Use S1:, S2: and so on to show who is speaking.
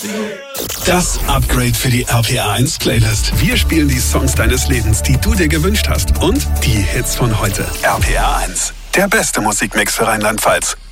S1: Das Upgrade für die RPA 1 Playlist. Wir spielen die Songs deines Lebens, die du dir gewünscht hast. Und die Hits von heute. RPA 1. Der beste Musikmix für Rheinland-Pfalz.